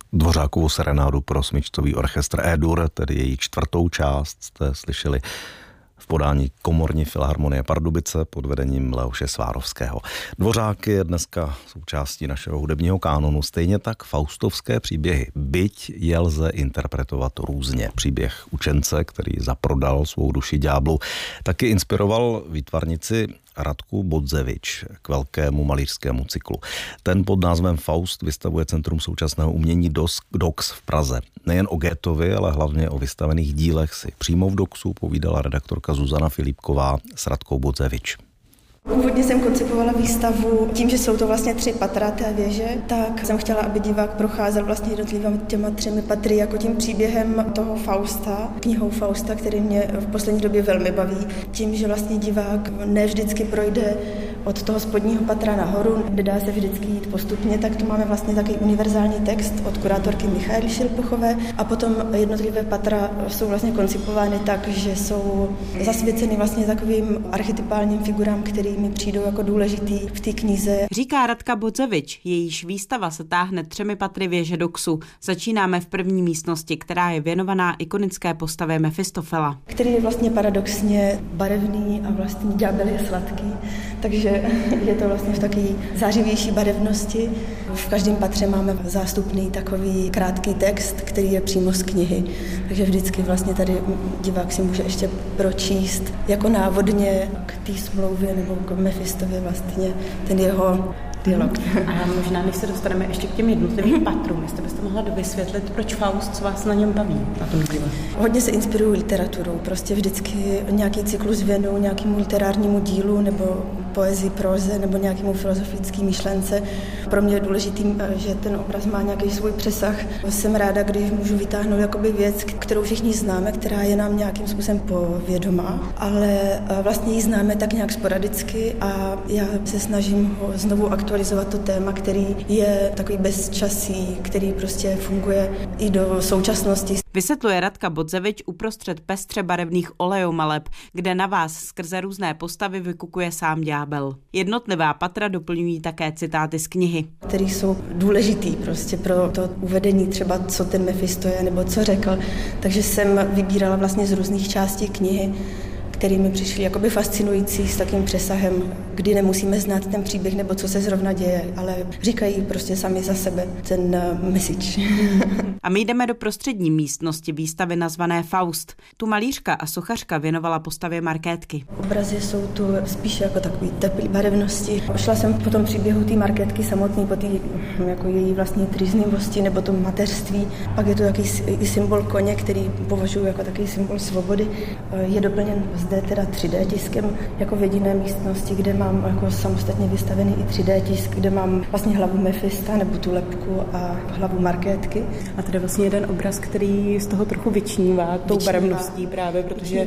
Dvořákovu serenádu pro smyčcový orchestr E-dur, tedy její 4. část, jste slyšeli v podání Komorní filharmonie Pardubice pod vedením Leoše Svárovského. Dvořák je dneska součástí našeho hudebního kánonu, stejně tak faustovské příběhy. Byť je lze interpretovat různě. Příběh učence, který zaprodal svou duši ďáblu, taky inspiroval výtvarnici Radku Bodzevič k velkému malířskému cyklu. Ten pod názvem Faust vystavuje Centrum současného umění DOX v Praze. Nejen o Goethovi, ale hlavně o vystavených dílech si přímo v DOXu povídala redaktorka Zuzana Filipková s Radkou Bodzevič. Původně jsem koncipovala výstavu tím, že jsou to vlastně 3 patra té věže, tak jsem chtěla, aby divák procházel vlastně jednotlivými těma 3 patry jako tím příběhem toho Fausta, knihou Fausta, který mě v poslední době velmi baví. Tím, že vlastně divák ne vždycky projde od toho spodního patra nahoru, kde dá se vždycky jít postupně, tak tu máme vlastně takový univerzální text od kurátorky Michaely Šilpochové a potom jednotlivé patra jsou vlastně koncipovány tak, že jsou zasvěceny vlastně takovým archetypálním figurám, který mi přijdou jako důležitý v té knize. Říká Radka Bodzevič, jejíž výstava se táhne 3 patry věže DOXu. Začínáme v první místnosti, která je věnovaná ikonické postavě Mefistofela. Který je vlastně paradoxně barevný a vlastně ďábel je sladký, takže je to vlastně v takové zářivější barevnosti. V každém patře máme zástupný takový krátký text, který je přímo z knihy, takže vždycky vlastně tady divák si může ještě pročíst jako návodně k té smlouvě nebo k Mefistově vlastně ten jeho dialog. A možná, než se dostaneme ještě k těm jednotlivým patrům, jestli byste mohla vysvětlit, proč Faust, co vás na něm baví, na tom díle? Hodně se inspiruju literaturou, prostě vždycky nějaký cyklus věnu nějakému literárnímu dílu nebo poezii, próze nebo nějakému filozofické myšlence. Pro mě je důležitý, že ten obraz má nějaký svůj přesah. Jsem ráda, když můžu vytáhnout jakoby věc, kterou všichni známe, která je nám nějakým způsobem povědomá, ale vlastně ji známe tak nějak sporadicky a já se snažím ho znovu aktualizovat to téma, který je takový bezčasý, který prostě funguje i do současnosti. Vysvětluje Radka Bodzevič uprostřed pestře barevných olejomaleb, kde na vás skrze různé postavy vykukuje sám ďábel. Jednotlivá patra doplňují také citáty z knihy, které jsou důležitý prostě pro to uvedení třeba, co ten Mefisto je nebo co řekl. Takže jsem vybírala vlastně z různých částí knihy, které mi přišly jakoby fascinující s takým přesahem, kdy nemusíme znát ten příběh nebo co se zrovna děje, ale říkají prostě sami za sebe ten message. A my jdeme do prostřední místnosti výstavy nazvané Faust. Tu malířka a sochařka věnovala postavě Markétky. Obrazy jsou tu spíše jako takový teplý barevnosti. Šla jsem po tom příběhu té Markétky samotný, po té jako její vlastní trýznivosti nebo tom mateřství. Pak je tu jaký i symbol koně, který považuji jako takový symbol svobody. Je doplněn zde teda 3D tiskem jako v jediné místnosti, kde mám jako samostatně vystavený i 3D tisk, kde mám vlastně hlavu Mefista nebo tu lebku a hlavu Markétky. A to je vlastně jeden obraz, který z toho trochu vyčnívá tou barevností právě, protože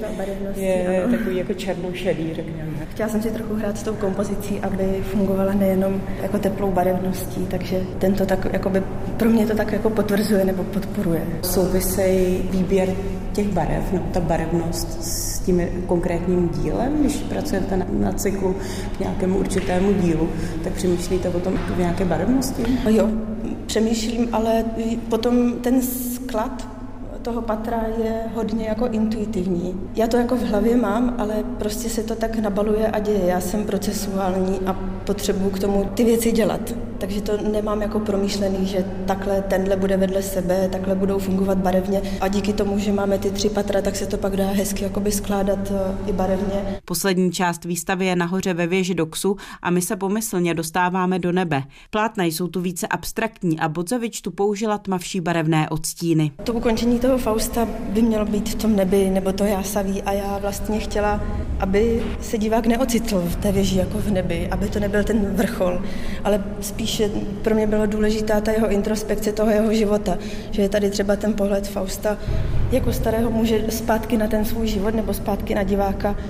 je takový jako černošedý, řekněme. Chtěla jsem si trochu hrát s tou kompozicí, aby fungovala nejenom jako teplou barevností, takže tento tak jakoby pro mě to tak jako potvrzuje nebo podporuje. Souvisejí výběr těch barev, no, ta barevnost s tím konkrétním dílem, když pracujete na cyklu k nějakému určitému dílu, tak přemýšlíte o tom v nějaké barevnosti? Jo, přemýšlím, ale potom ten sklad toho patra je hodně jako intuitivní. Já to jako v hlavě mám, ale prostě se to tak nabaluje a děje. Já jsem procesuální a potřebuji k tomu ty věci dělat. Takže to nemám jako promyšlený, že takhle tenhle bude vedle sebe, takhle budou fungovat barevně a díky tomu, že máme ty 3 patra, tak se to pak dá hezky jakoby skládat i barevně. Poslední část výstavy je nahoře ve věži DOXu a my se pomyslně dostáváme do nebe. Plátna jsou tu více abstraktní a Bodzevič tu použila tmavší barevné odstíny. To ukončení toho Fausta by mělo být v tom nebi nebo to jásaví a já vlastně chtěla, aby se divák neocitl v té věži jako v nebi, aby to nebyl ten vrchol, ale spíše pro mě bylo důležitá ta jeho introspekce toho jeho života, že je tady třeba ten pohled Fausta jako starého muže zpátky na ten svůj život nebo zpátky na diváka,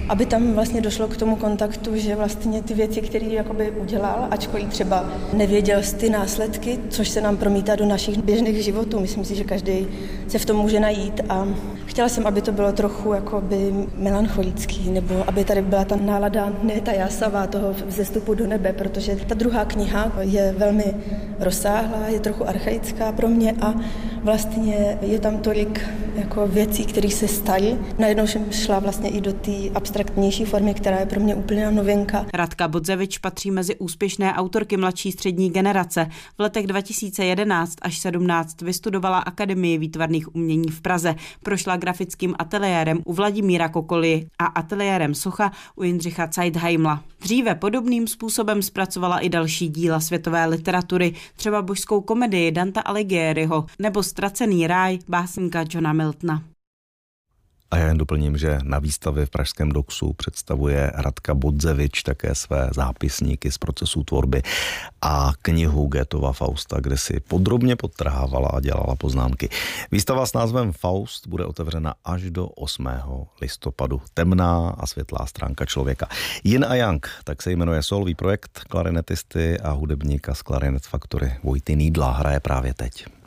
aby tam vlastně došlo k tomu kontaktu, že vlastně ty věci, které jakoby udělal, ačkoliv třeba nevěděl ty následky, což se nám promítá do našich běžných životů. Myslím si, že každý se v tom může najít a chtěla jsem, aby to bylo trochu jakoby melancholický, nebo aby tady byla ta nálada, ne ta jásavá toho vzestupu do nebe, protože ta druhá kniha je velmi rozsáhlá, je trochu archaická pro mě a vlastně je tam tolik jako věcí, které se staly. Najednou jsem šla vlastně i do té abstraktnější formy, která je pro mě úplná novinka. Radka Bodzevič patří mezi úspěšné autorky mladší střední generace. V letech 2011 až 17 vystudovala Akademii výtvarných umění v Praze. Prošla grafickým ateliérem u Vladimíra Kokoly a ateliérem socha u Jindřicha Zeidheimla. Dříve podobným způsobem zpracovala i další díla světové literatury, třeba Božskou komedii Danta Alighieriho nebo Ztracený ráj básníka Johna Miltona. A já jen doplním, že na výstavě v pražském Doxu představuje Radka Bodzevič také své zápisníky z procesu tvorby a knihu Goethova Fausta, kde si podrobně podtrhávala a dělala poznámky. Výstava s názvem Faust bude otevřena až do 8. listopadu. Temná a světlá stránka člověka. Yin a Yang, tak se jmenuje solový projekt klarinetisty a hudebníka z Clarinet Factory Vojty Needla, hraje právě teď.